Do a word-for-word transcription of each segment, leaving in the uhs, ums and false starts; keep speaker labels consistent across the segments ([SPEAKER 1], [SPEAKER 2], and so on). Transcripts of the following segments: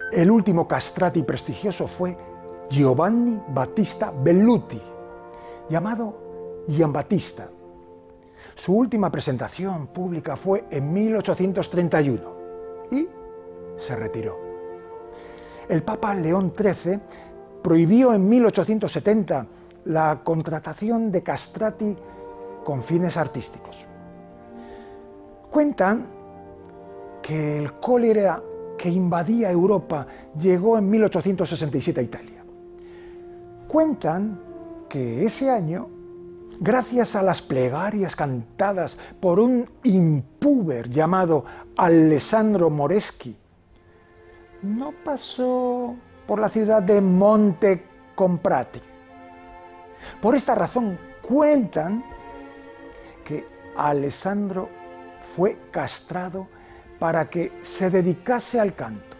[SPEAKER 1] El último castrati prestigioso fue Giovanni Battista Velluti, llamado Giambattista. Su última presentación pública fue en mil ochocientos treinta y uno y se retiró. El Papa León trece prohibió en mil ochocientos setenta la contratación de castrati con fines artísticos. Cuentan que el cólera que invadía Europa llegó en mil ochocientos sesenta y siete a Italia. Cuentan que ese año, gracias a las plegarias cantadas por un impúber llamado Alessandro Moreschi, no pasó por la ciudad de Montecomprati. Por esta razón cuentan que Alessandro fue castrado para que se dedicase al canto.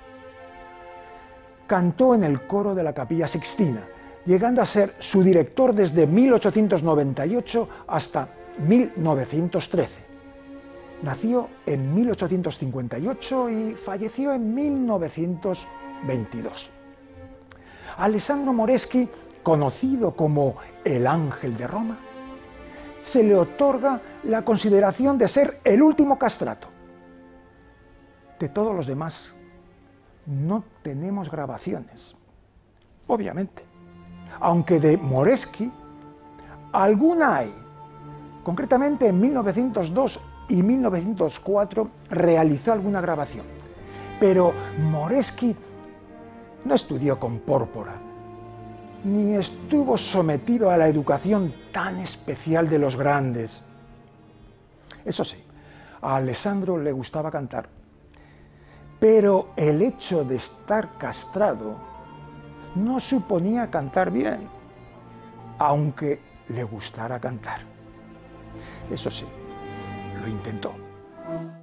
[SPEAKER 1] Cantó en el coro de la Capilla Sixtina, llegando a ser su director desde mil ochocientos noventa y ocho hasta mil novecientos trece. Nació en mil ochocientos cincuenta y ocho y falleció en mil novecientos veintidós. Alessandro Moreschi, conocido como el Ángel de Roma, se le otorga la consideración de ser el último castrato. De todos los demás no tenemos grabaciones, obviamente, aunque de Moreschi alguna hay. Concretamente en mil novecientos dos y mil novecientos cuatro realizó alguna grabación, pero Moreschi no estudió con pórpora, ni estuvo sometido a la educación tan especial de los grandes. Eso sí, a Alessandro le gustaba cantar, pero el hecho de estar castrado no suponía cantar bien, aunque le gustara cantar. Eso sí, lo intentó.